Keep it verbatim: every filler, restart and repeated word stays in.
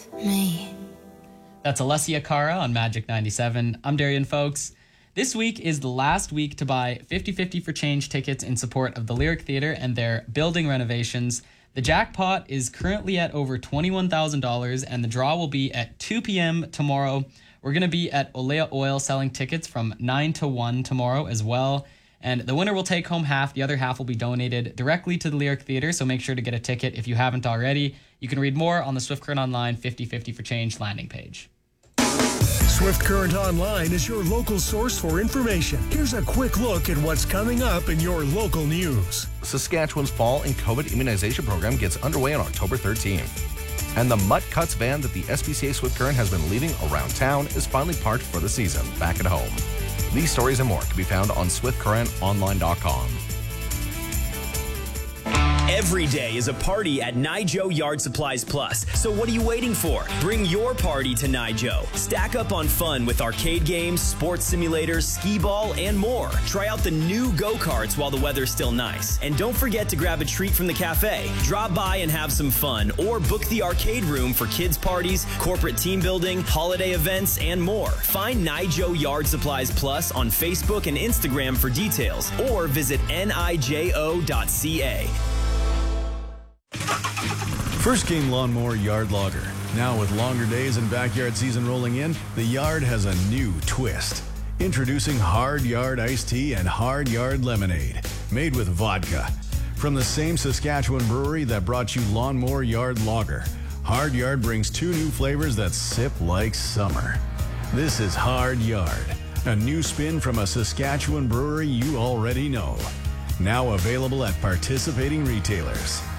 with me. That's Alessia Cara on Magic ninety-seven. I'm Darian, folks. This week is the last week to buy fifty fifty for Change tickets in support of the Lyric Theatre and their building renovations. The jackpot is currently at over twenty-one thousand dollars, and the draw will be at two p.m. tomorrow. We're going to be at Olea Oil selling tickets from nine to one tomorrow as well. And the winner will take home half. The other half will be donated directly to the Lyric Theatre, so make sure to get a ticket if you haven't already. You can read more on the Swift Current Online fifty fifty for Change landing page. Swift Current Online is your local source for information. Here's a quick look at what's coming up in your local news. Saskatchewan's fall and COVID immunization program gets underway on October thirteenth. And the Mutt Cuts van that the S P C A Swift Current has been leaving around town is finally parked for the season, back at home. These stories and more can be found on swift current online dot com. Every day is a party at Nijo Yard Supplies Plus. So what are you waiting for? Bring your party to Nijo. Stack up on fun with arcade games, sports simulators, skee ball, and more. Try out the new go-karts while the weather's still nice. And don't forget to grab a treat from the cafe. Drop by and have some fun, or book the arcade room for kids' parties, corporate team building, holiday events, and more. Find Nijo Yard Supplies Plus on Facebook and Instagram for details, or visit nijo dot c a. First Game Lawnmower Yard Logger. Now with longer days and backyard season rolling in, the yard has a new twist. Introducing Hard Yard Iced Tea and Hard Yard Lemonade, made with vodka. From the same Saskatchewan brewery that brought you Lawnmower Yard Lager, Hard Yard brings two new flavors that sip like summer. This is Hard Yard, a new spin from a Saskatchewan brewery you already know. Now available at participating retailers.